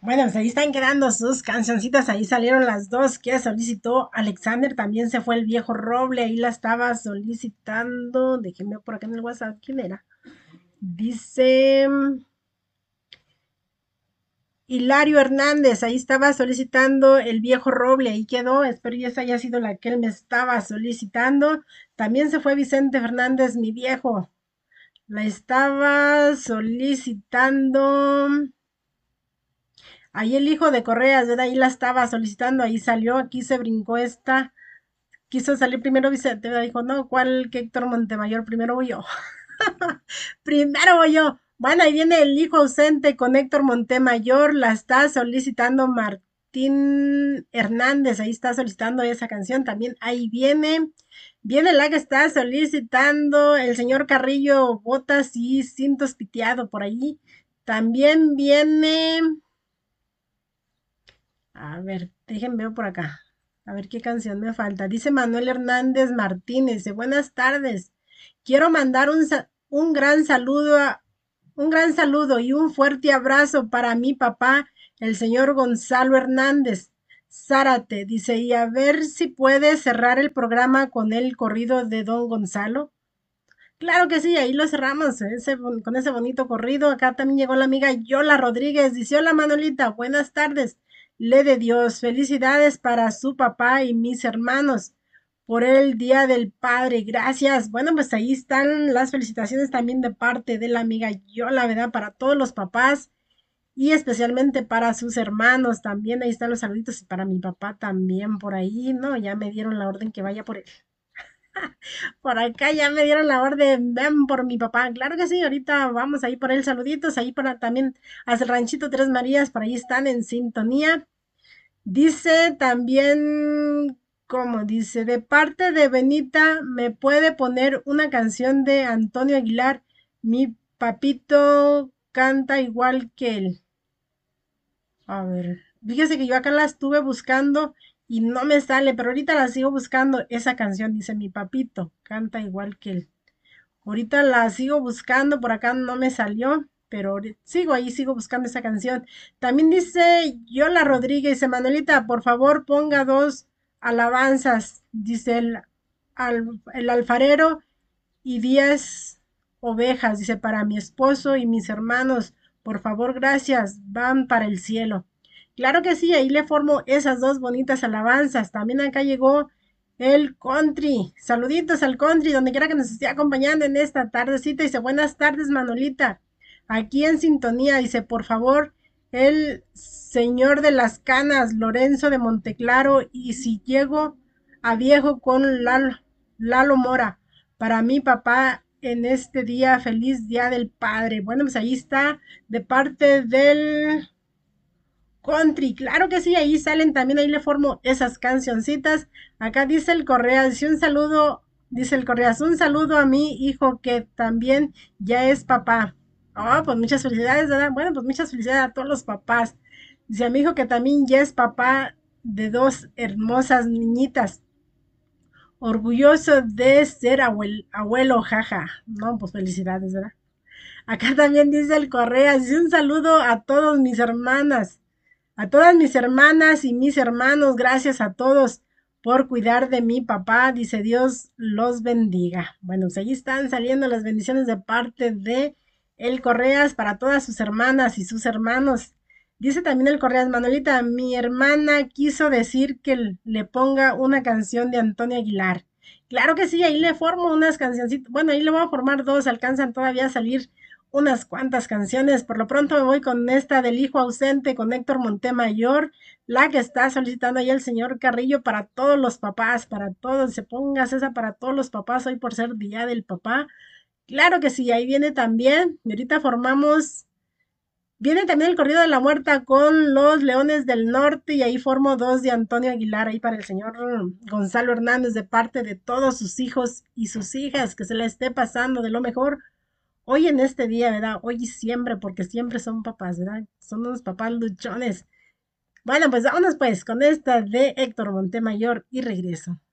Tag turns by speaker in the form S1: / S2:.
S1: Bueno, pues ahí están quedando sus cancioncitas, ahí salieron las dos que solicitó Alexander, también se fue el viejo Roble, ahí la estaba solicitando, déjenme por acá en el WhatsApp, ¿quién era? Dice Hilario Hernández, ahí estaba solicitando el viejo Roble, ahí quedó, espero y esa haya sido la que él me estaba solicitando. También se fue Vicente Fernández, mi viejo, la estaba solicitando. Ahí el hijo de Correas, ¿verdad? Ahí la estaba solicitando, ahí salió, aquí se brincó esta. Quiso salir primero Vicente, ¿verdad? Dijo, no, ¿cuál que Héctor Montemayor? Primero voy yo. Primero voy yo. Bueno, ahí viene el hijo ausente con Héctor Montemayor, la está solicitando Martín Hernández, ahí está solicitando esa canción, también ahí viene la que está solicitando el señor Carrillo, botas y cintos piteado por ahí. También viene, a ver, déjenme ver por acá. A ver qué canción me falta. Dice Manuel Hernández Martínez. Dice, buenas tardes. Quiero mandar un gran saludo un gran saludo y un fuerte abrazo para mi papá, el señor Gonzalo Hernández Zárate. Dice, y a ver si puede cerrar el programa con el corrido de don Gonzalo. Claro que sí, ahí lo cerramos, con ese bonito corrido. Acá también llegó la amiga Yola Rodríguez. Dice, hola Manolita, buenas tardes. Le de Dios, felicidades para su papá y mis hermanos por el Día del Padre. Gracias. Bueno, pues ahí están las felicitaciones también de parte de la amiga Yola, ¿verdad? Para todos los papás y especialmente para sus hermanos también. Ahí están los saluditos y para mi papá también por ahí, ¿no? Ya me dieron la orden que vaya por él. Por acá ya me dieron la orden, ven por mi papá. Claro que sí, ahorita vamos ahí por él. Saluditos ahí para también hacia el Ranchito Tres Marías, por ahí están en sintonía. Dice también, como dice, de parte de Benita, ¿me puede poner una canción de Antonio Aguilar? Mi papito canta igual que él. A ver, fíjese que yo acá la estuve buscando y no me sale, pero ahorita la sigo buscando. Esa canción dice, mi papito canta igual que él. Ahorita la sigo buscando, por acá no me salió, pero sigo ahí, sigo buscando esa canción. También dice Yola Rodríguez, dice Manuelita, por favor ponga dos alabanzas, dice el alfarero y 10 ovejas, dice para mi esposo y mis hermanos, por favor, gracias, van para el cielo. Claro que sí, ahí le formo esas dos bonitas alabanzas. También acá llegó el country. Saluditos al country, donde quiera que nos esté acompañando en esta tardecita. Dice, buenas tardes, Manolita. Aquí en sintonía, dice, por favor, el señor de las canas, Lorenzo de Monteclaro. Y si llego a viejo con Lalo Mora, para mi papá en este día, feliz día del padre. Bueno, pues ahí está, de parte del country, claro que sí, ahí salen también, ahí le formo esas cancioncitas. Acá dice el Correa, dice un saludo, dice el Correa, un saludo a mi hijo que también ya es papá. Oh, pues muchas felicidades, ¿verdad? Bueno, pues muchas felicidades a todos los papás. Dice a mi hijo que también ya es papá de dos hermosas niñitas. Orgulloso de ser abuelo, jaja. No, pues felicidades, ¿verdad? Acá también dice el Correa, dice un saludo a todos mis hermanas. A todas mis hermanas y mis hermanos, gracias a todos por cuidar de mi papá. Dice Dios los bendiga. Bueno, pues allí están saliendo las bendiciones de parte de el Correas para todas sus hermanas y sus hermanos. Dice también el Correas, Manolita, mi hermana quiso decir que le ponga una canción de Antonio Aguilar. Claro que sí, ahí le formo unas cancioncitas. Bueno, ahí le voy a formar dos, alcanzan todavía a salir unas cuantas canciones. Por lo pronto me voy con esta del hijo ausente con Héctor Montemayor, la que está solicitando ahí el señor Carrillo para todos los papás, para todos, se pongas esa para todos los papás hoy por ser Día del Papá. Claro que sí, ahí viene también, y ahorita formamos, viene también el corrido de la muerta con los Leones del Norte y ahí formo dos de Antonio Aguilar ahí para el señor Gonzalo Hernández de parte de todos sus hijos y sus hijas, que se la esté pasando de lo mejor hoy en este día, ¿verdad? Hoy y siempre, porque siempre son papás, ¿verdad? Son unos papás luchones. Bueno, pues vámonos pues con esta de Héctor Montemayor y regreso.